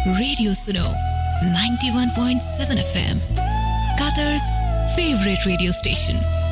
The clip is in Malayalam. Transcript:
Radio Suno, 91.7 FM, Qatar's favorite radio station.